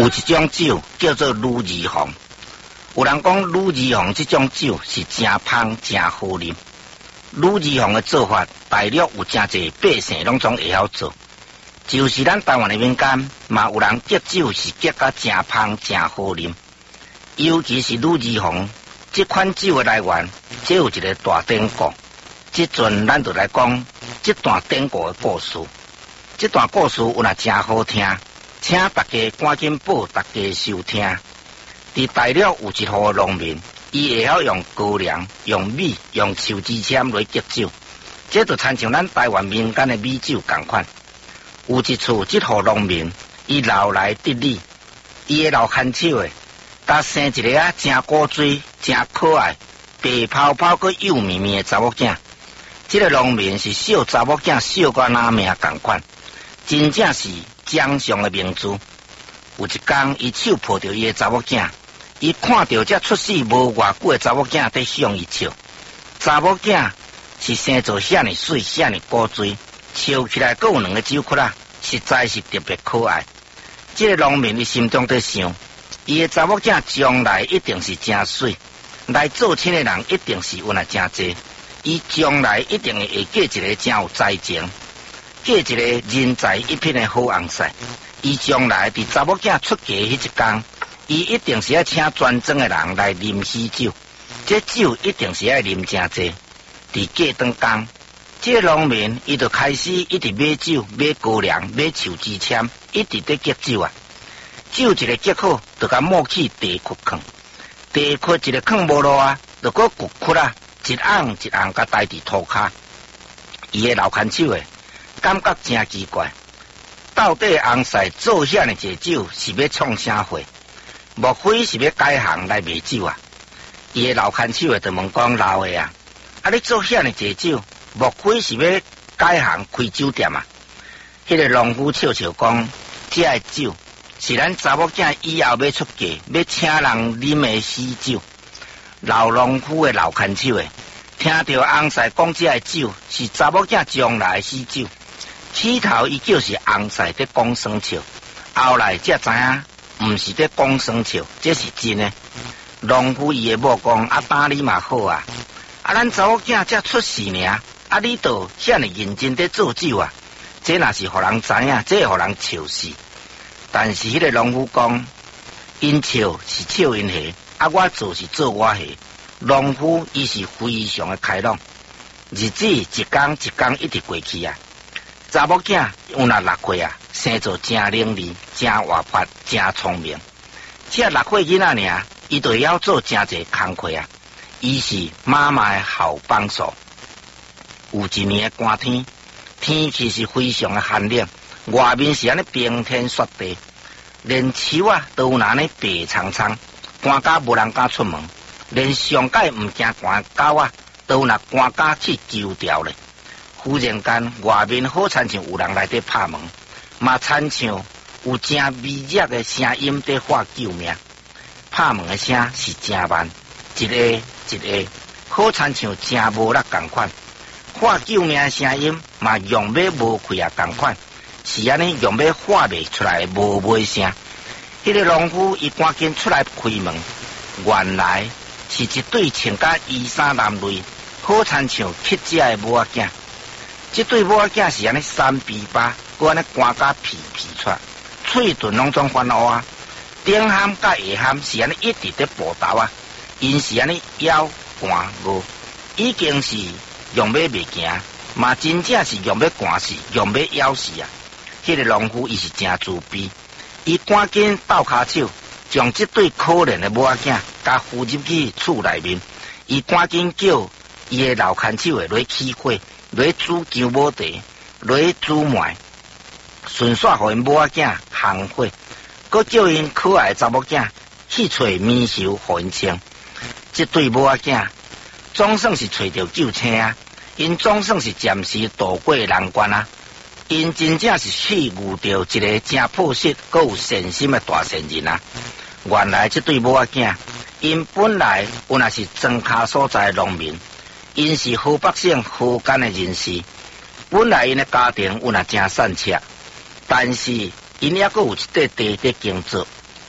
有一种酒叫做女儿红，有人讲女儿红这种酒是真香真好啉。女儿红的做法，大陆有真侪百姓拢总会晓做，就是咱台湾的民间嘛有人结酒是结甲真香真好啉。尤其是女儿红这款酒的来源，这有一个大典故。这阵咱就来讲这段典故的故事。这段故事有若真好听，请大家赶紧报大家收听。伫大陆有一户农民，伊会晓用高粱、用米、用树枝签来结酒，这就参像咱台湾民间的米酒同款。有一次，这户农民伊老来得理，伊的老牵手的，甲生一个真古锥、真可爱、白泡泡佮幼绵绵的查某囝。这个农民是小查某囝小到拿命同款，真正是掌上的明珠。有一天，伊手抱着伊的查某囝，伊看到这出世无偌久的查某囝在向伊笑。查某囝是生做遐尼水、遐尼古锥，笑起来佮有两个酒窟啦，实在是特别可爱。这个农民伊心中在想，伊的查某囝将来一定是真水，来做亲的人一定是有那真济。伊将来一定会嫁一个真有才情，嫁一个人才一品的好翁婿。伊将来伫查某囝出嫁迄一天，伊一定是要请专庄的人来啉喜酒，这酒一定是要啉真济。伫嫁当天，这个农民伊就开始一直买酒、买高粱、买树枝签，一直在结酒啊。酒一个结好，就甲抹去地窟放，地窟一个放无落啊，就搁骨窟啦。一盎一盎甲呆伫涂骹，伊的老牵手诶，感觉真奇怪，到底翁婿做遐尼济酒是要创啥货？莫非是要改行来卖酒啊？伊的老牵手诶就问讲老诶啊，你做遐尼济酒，莫非是要改行开酒店啊？迄个农夫笑笑讲，这个酒是咱查某囝以后要出嫁要请人啉诶喜酒。老农夫的老牵手的，听到翁婿讲这个酒是查某囝将来的喜酒，起头伊就是翁婿在讲生笑，后来才知影毋是在讲生笑，这是真的。农夫伊的某讲打你嘛好啊，咱查某囝才出世尔，你都遐尼认真在做酒啊，这若是互人知影，这互人笑死。但是迄个农夫讲，因笑是笑因下。我做是做我下，农夫伊是非常的开朗，日子一天一天一直过去啊。查某囝有那6岁啊，生做真伶俐、真活泼、真聪明。这6岁囡仔尔，伊就要做真济工课啊。伊是妈妈的好帮手。有一年的寒天，天气是非常的寒冷，外面是安尼冰天雪地，连树啊都有那呢白苍苍。寒甲无人敢出门，连上界毋惊寒狗啊，都有那寒甲去救掉咧。忽然间，外面好亲像有人来伫拍门，嘛亲像有真微弱的声音在喊救命。拍门的声是真慢，一个一个，好亲像真无力同款。喊救命的声音嘛用要无开啊同款，是安尼用要喊袂出来的无尾声。迄个农夫伊赶紧出来开门，原来是一对穿甲衣衫褴褛、好亲像乞食的母仔囝。这对母仔囝是安尼3比8，佮安尼寒甲皮皮出，喙唇拢总翻乌啊，顶頷甲下頷是安尼一直在搏斗啊，因是安尼腰寒饿，已经是用要袂行，嘛真正是用要寒死，用要枵死啊！迄个农夫伊是真自卑。伊赶紧倒骹手，将这对可怜的母仔囝甲扶入去厝内面。伊赶紧叫伊的老牵手的来起火，来煮姜母茶，来煮糜，顺续互因母仔囝烘火，佮叫因可爱查某囝去找棉袖互因穿。这对母仔囝总算是找到救星啊！因总算是暂时渡过难关啊！因真正是去遇到一个真朴实、佮有善心的大善人啊！原来这对母仔囝，因本来有那是庄卡所在的农民，因是好百姓、好干的人士。本来因的家庭有那真善切，但是因也佮有一块地在耕作，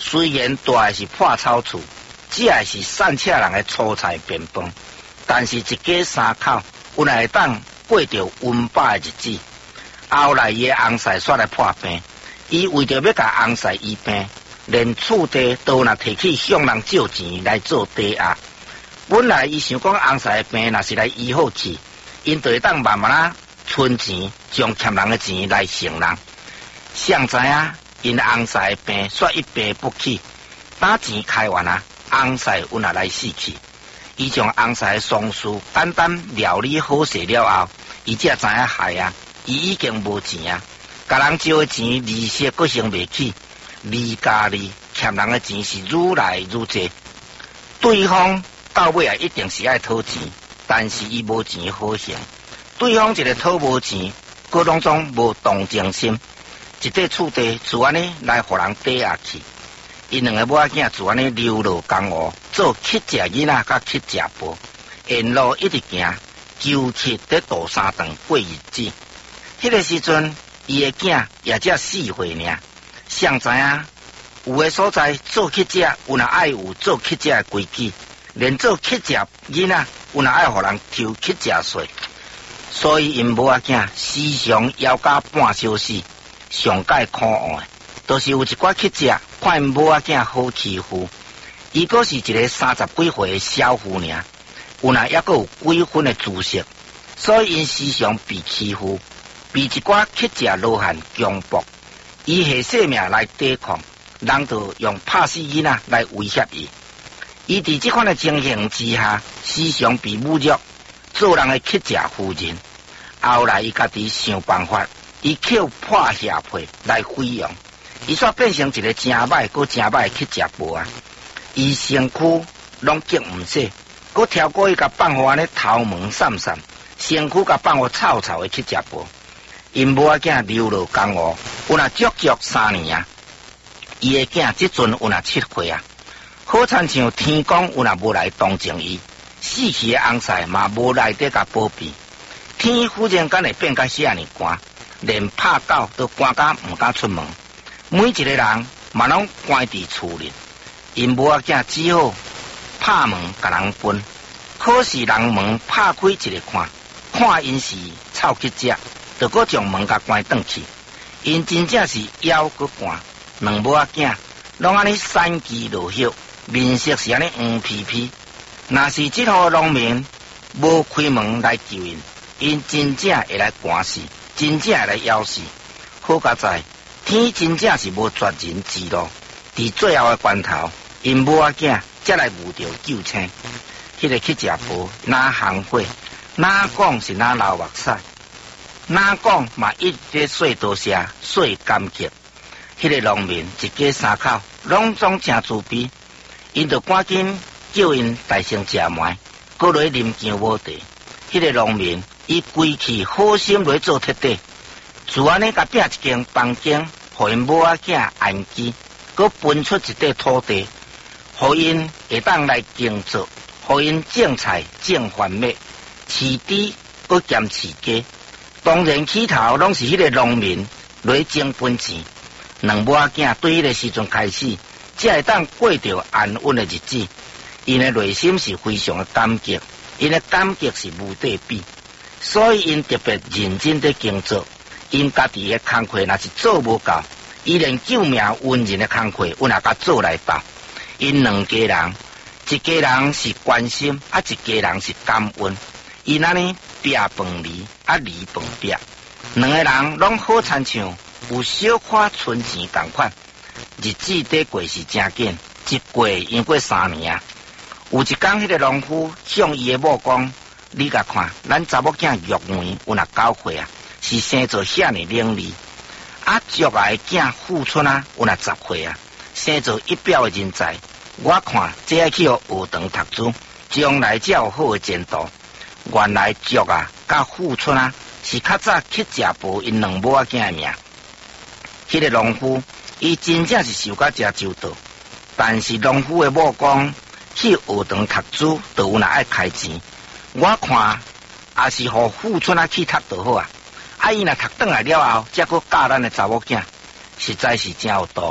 虽然住的是破草厝，只的是散车人的粗菜便饭，但是一家三口，有会当过着温饱的日子。后来伊的翁婿煞来破病，伊为着要甲翁婿医病，连厝地都若摕去向人借钱来做抵押。本来伊想讲翁婿的病若是来医好去，因就会当慢慢啊存钱，将欠人的钱来还人。谁知影因翁婿的病煞一病不起，打钱开完啊，翁婿有若来死去。伊将翁婿的丧事简单料理好势了后，伊才知影害啊，伊已经无钱啊，甲人借的钱利息阁还袂起，利加利，欠人的钱是愈来愈多。对方到尾啊一定是爱讨钱，但是伊无钱好还。对方一个讨无钱，阁拢总无同情心，一块厝地就安尼来互人抵押去。因两个母仔囝就安尼流落江湖，做乞食囡仔甲乞食婆，沿路一直行，求乞在渡三顿过日子。迄个时阵，伊的囝也只4岁尔。谁知影有的所在做乞食，有若爱有做乞食的规矩，连做乞食囡仔，有若爱互人抽乞食税。所以因母仔囝时常枵甲半小时，上界可恶的，就是有一寡乞食，看因母仔囝好欺负。伊阁是一个30几岁的小妇尔，有若抑阁有几分的姿色，所以因时常被欺负，被一寡乞食罗汉强迫，伊下性命来抵抗，人就用拍死囡仔来威胁伊。伊伫这款的情形之下，时常被侮辱，做人的乞食夫人。后来伊家己想办法，伊捡破下皮来毁用，伊煞变成一个真歹阁真歹的乞食婆啊！伊身躯拢极毋细，阁超过伊甲放互安尼头毛散散，身躯甲放互臭臭的乞食婆。因母仔囝流落江湖，有若足足3年啊！伊的囝即阵有若7岁啊！好亲像天公有若无来同情伊，死去的翁婿嘛无来得甲保庇。天忽然间会变甲遐尼寒，连拍狗都寒甲毋敢出门，每一个人嘛拢关伫厝里。因母仔囝只好拍门甲人分，可是人门拍开一个看，看因是臭乞食，就阁将门甲关转去。因真正是枵阁寒，两母仔囝拢安尼散肌落血，面色是安尼黄皮皮。若是即号农民无开门来救因，因真正会来寒死，真正会来枵死。好佳在天真正是无绝人之路，伫最后的关头，因母仔囝才来遇到救星。迄个乞食婆哪行货，哪讲是哪流目屎，哪讲嘛一直说多谢，说感激。迄个农民一家三口拢总真自卑，因就赶紧叫因大声食糜，搁落啉姜母茶。迄个农民伊规气好心来做铁底，就安尼甲拼一间房间，互因母仔囝安居，搁分出一块土地，互因会当来耕作，互因种菜、种番麦、饲猪，搁兼饲鸡。当然起头拢是迄个农民来争本钱。两母仔囝对迄个时阵开始，才会当过着安稳的日子。因的内心是非常的感激，因的感激是无对比，所以因特别认真地耕作。因家己的工课若是做无够，伊连救命恩人的工课有若甲做来斗。因两家人，一家人是关心，一家人是感恩。因安尼拼饭离，离饭拼，两个人拢好亲像有小可存钱同款。日子得过是真紧，一过因过3年啊。有一天，迄个农夫向伊的某讲：“你甲看，咱查某囝玉梅有若9岁啊，是生做遐尼伶俐。竹的囝富春啊，有若10岁啊，生做一表的人才。我看这要去学堂读书，将来才有好的前途。”原来竹啊，甲富春啊，是较早乞食婆因两母仔囝的名。迄个农夫，伊真正是受甲真周到，但是农夫的某讲去学堂读书，就有若爱开钱。我看也是互富春啊去读就好啊。伊若读转来了后，才阁教咱的查某囝，实在是真有度量。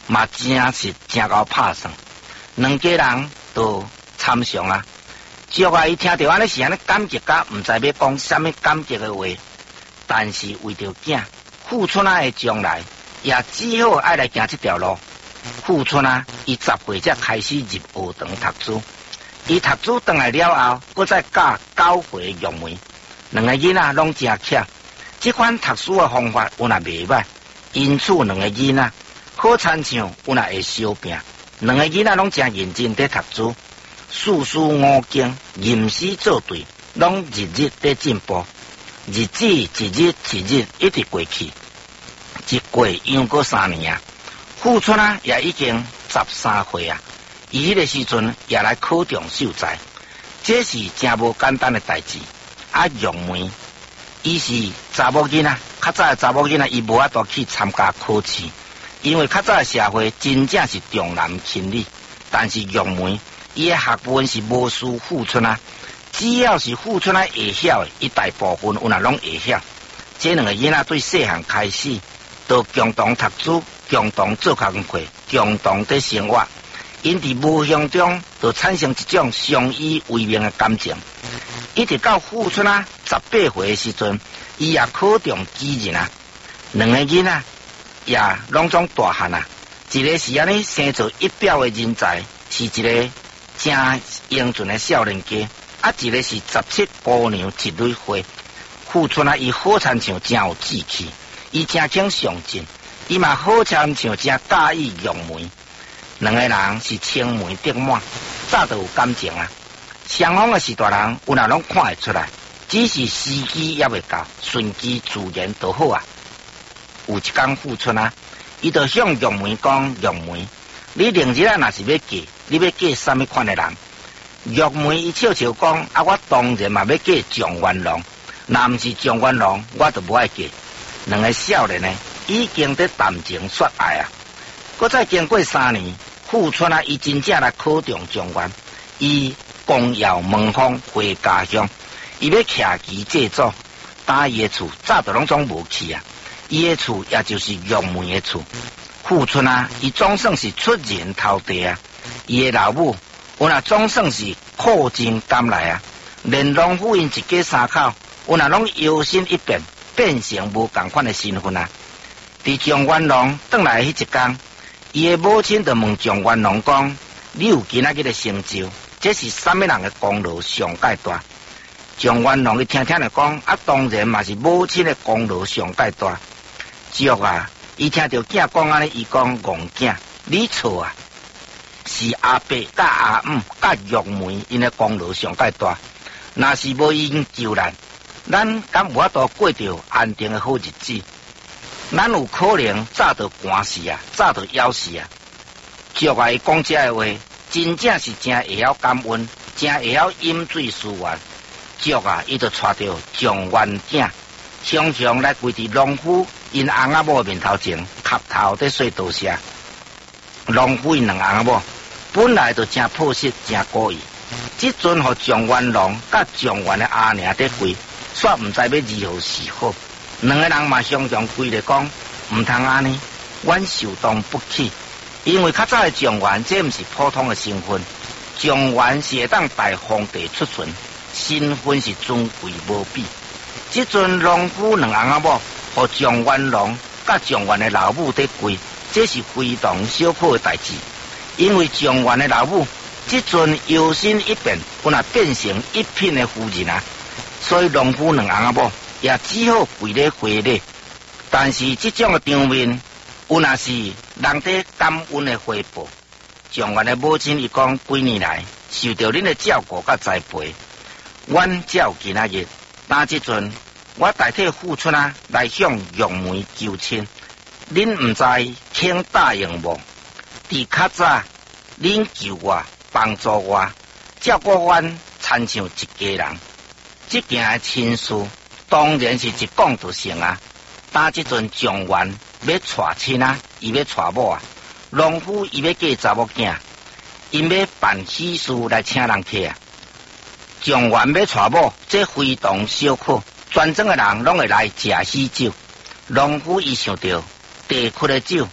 嘛真是真够拍算，两家人都参详啊。石啊，伊听到安尼是安尼感激甲，毋知要讲什么感激的话，但是为着囝富春啊的将来，也只好爱来行这条路。富春啊，伊10岁才开始入学堂读书，伊读书回来了后，佮再教9岁玉梅，两个囡仔拢真巧。这款读书的方法有若袂歹，因此两个囡仔好亲像有若会相拼，两个囡仔拢真认真在读书。四书五经、吟诗作对，拢日日在进步。日子一日一直过去，一过又过3年啊。富春啊，也已经13岁啊。伊迄个时阵也来考中秀才，这是真无简单的代志。啊，玉梅，伊是查某囡仔，较早的查某囡仔，伊无法度去参加考试，因为较早的社会真正是重男轻女。但是玉梅，伊的学问是无输富春啊。只要是富春啊会晓的，伊大部分有若拢会晓。这两个囡仔对细汉开始都共同读书，共同做工课，共同在生活。因伫无形中就产生一种相依为命的感情。一直到富春啊18岁的时阵，伊也考中举人啊。两个囡仔也拢总大汉啊。一个是安尼生做一表的人才，是一个真英俊的少年家。啊，一个是17姑娘一蕊花。富春啊，伊好亲像真有志气，伊真肯上进，伊嘛好亲像真介意玉梅。两个人是青梅竹马，早就有感情啊。双方的是大人，有若拢看会出来，只是时机也未到，顺其自然就好啊。有一天富春啊，伊就向玉梅讲：玉梅，你明日啊，若是要嫁，你要嫁什么款的人？玉梅伊笑笑讲：啊，我当然嘛要嫁状元郎，若毋是状元郎，我就无爱嫁。两个少年呢，已经在谈情说爱啊。搁再经过3年，富春啊，伊真正来考中状元，伊光耀门风回家乡，伊要徛旗祭祖，但伊的厝早就拢总无去啊。伊的厝也就是玉梅的厝。富春啊，伊总算是出人头地啊。伊的老母有若总算是苦尽甘来啊，连龙夫因一家3口有若拢摇身一变，变成无同款的身份啊。伫状元郎转来迄一天，伊的母亲就问状元郎讲：你有今仔日的成就，这是什么人的功劳上介大？状元郎伊听听就讲：啊，当然嘛是母亲的功劳上介大。只啊，伊听到囝讲安尼，伊讲：戆囝，你错啊！是阿伯甲阿姆甲玉梅因的功劳上介大，若是无因救咱敢有法度过着安定的好日子？咱有可能早就寒死啊，早就夭死啊！石啊，伊讲这个话，真正是真会晓感恩，真会晓饮水思源。石啊，伊就带着状元囝，常常来跪伫农夫因翁仔某面头前磕头在说多谢。农夫因两翁仔某本来就真朴实，真故意。即阵互状元郎甲状元的阿娘在跪，煞毋知要如何是好。两个人嘛常常跪咧讲，毋通安尼，阮受当不起。因为较早的状元，这毋是普通的身份，状元是会当大皇帝出巡，身份是尊贵无比。即阵农夫两翁仔某，互状元郎甲状元的老母在跪，这是非常小可的代志。因为状元的老母即阵摇身一变，有若变成一品的夫人啊，所以农夫两翁仔某也只好跪咧回礼。但是即种的场面，有若是人在感恩的回报。状元的母亲伊讲：几年来受到恁的照顾甲栽培，阮才有今仔日。但即阵我代替富春啊来向玉梅求亲，恁毋知肯答应无？伫较早，恁救我、帮助我、照顾阮，亲像一家人。这件的亲事，当然是一讲就成啊。但即阵状元要娶亲啊，伊要娶某啊，农夫伊要嫁查某囝，因要办喜事来请人客啊。状元要娶某，这非同小可，全庄的人拢会来食喜酒。农夫伊想到地窟的酒，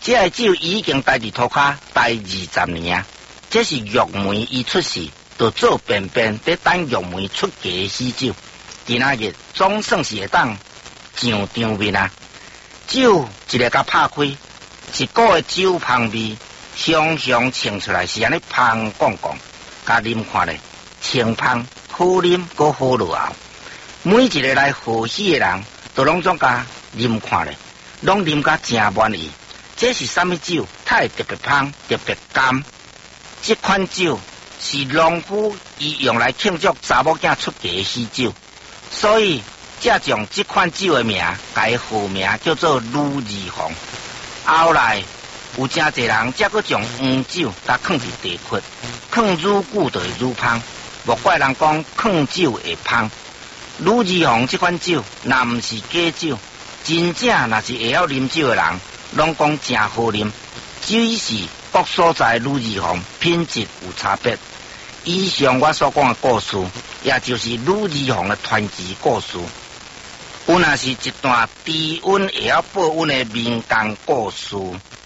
这个酒已经待伫涂骹待20年啊！这是玉梅伊出世，就做便便在等玉梅出嫁的喜酒。今仔日总算是会当上场面啊！酒一个甲拍开，一股的酒香味，香香冲出来是安尼香杠杠，甲啉看咧，清香好啉，搁好落喉。每一个来贺喜的人，都拢总甲啉看咧，拢啉甲真满意。这是什么酒？它会特别香，特别甘。这款酒是农夫伊用来庆祝查某囝出嫁的喜酒，所以才将这款酒的名改号名叫做女儿红。后来有真侪人才搁将黄酒甲放伫地窟，放愈久就会愈香。莫怪人讲放酒会香。女儿红这款酒，若毋是假酒，真正若是会晓啉酒的人，拢讲真好啉。只是各所在女儿红品质有差别。以上我所讲的故事，也就是女儿红的传奇故事。有若是一段低温会晓保温的民间故事。